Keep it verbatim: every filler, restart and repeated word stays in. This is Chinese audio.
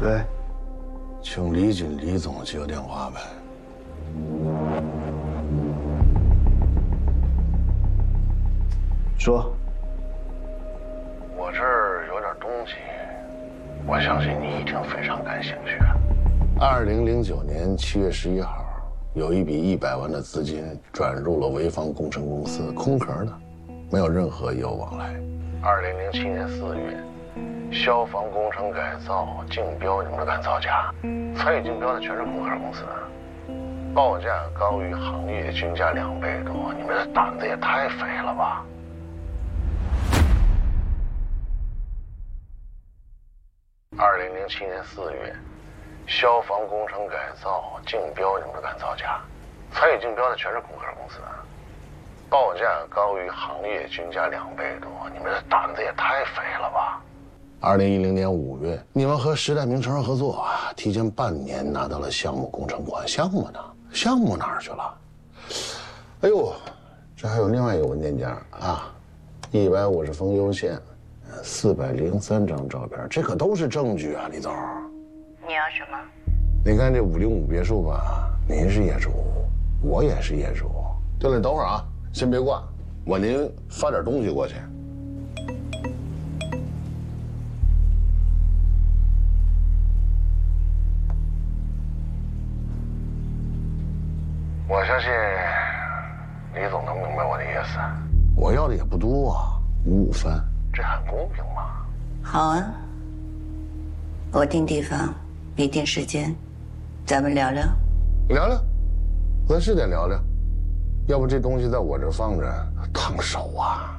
对， 请李锦李总接个电话呗。 说。 我这儿有点东西，我相信你一定非常感兴趣。二零零九年七月十一号，有一笔一百万的资金转入了潍坊工程公司，空壳的，没有任何业务往来。二零零七年四月，消防工程改造竞标你们的干造价，参与竞标的全是空壳公司，报价高于行业均价两倍多，你们这胆子也太肥了吧！二零零七年四月，消防工程改造竞标你们的干造价，参与竞标的全是空壳公司，报价高于行业均价两倍多，你们这胆子也太肥了吧！二零一零年五月，你们和时代名城合作啊，提前半年拿到了项目工程款，项目呢？项目哪儿去了？哎呦，这还有另外一个文件夹啊，一百五十封邮件。四百零三张照片，这可都是证据啊，李总。 你要什么？ 你看这五零五别墅吧，您是业主，我也是业主。对了，等会儿啊，先别挂，我您发点东西过去。我相信李总能明白我的意思。我要的也不多啊，五五分。这很公平嘛？ 好啊，我定地方，你定时间，咱们聊聊。 聊聊，咱是得聊聊，要不这东西在我这放着烫手啊。